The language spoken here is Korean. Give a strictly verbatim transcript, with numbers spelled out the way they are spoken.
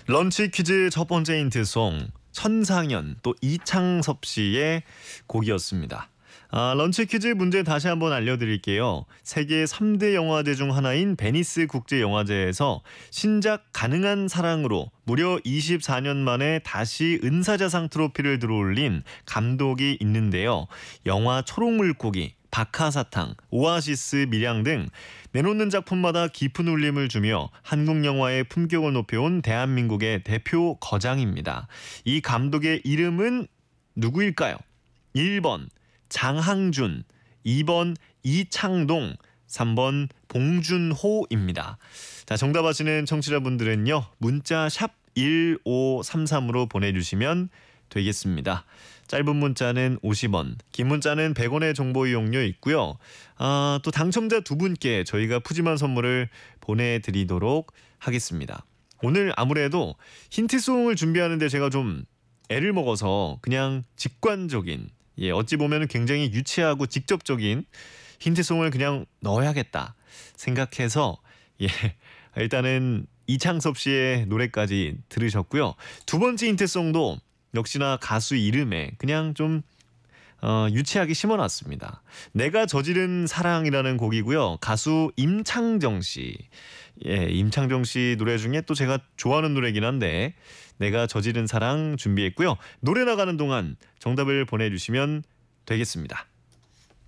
런치 퀴즈 첫 번째 힌트송 천상현 또 이창섭 씨의 곡이었습니다. 아, 런치 퀴즈 문제 다시 한번 알려드릴게요. 세계 삼 대 영화제 중 하나인 베니스 국제영화제에서 신작 가능한 사랑으로 무려 이십사 년 만에 다시 은사자상 트로피를 들어올린 감독이 있는데요. 영화 초록물고기, 박하사탕, 오아시스 밀양 등 내놓는 작품마다 깊은 울림을 주며 한국 영화의 품격을 높여온 대한민국의 대표 거장입니다. 이 감독의 이름은 누구일까요? 일 번 장항준, 이 번 이창동, 삼 번 봉준호입니다. 자, 정답 아시는 청취자분들은요. 문자 샵 일오삼삼으로 보내주시면 되겠습니다. 짧은 문자는 오십 원, 긴 문자는 백 원의 정보 이용료 있고요. 아, 또 당첨자 두 분께 저희가 푸짐한 선물을 보내드리도록 하겠습니다. 오늘 아무래도 힌트송을 준비하는데 제가 좀 애를 먹어서 그냥 직관적인, 예, 어찌 보면 굉장히 유치하고 직접적인 힌트송을 그냥 넣어야겠다 생각해서 예, 일단은 이창섭 씨의 노래까지 들으셨고요. 두 번째 힌트송도 역시나 가수 이름에 그냥 좀 어, 유치하게 심어놨습니다. 내가 저지른 사랑이라는 곡이고요. 가수 임창정 씨. 예, 임창정 씨 노래 중에 또 제가 좋아하는 노래긴 한데 내가 저지른 사랑 준비했고요. 노래 나가는 동안 정답을 보내주시면 되겠습니다.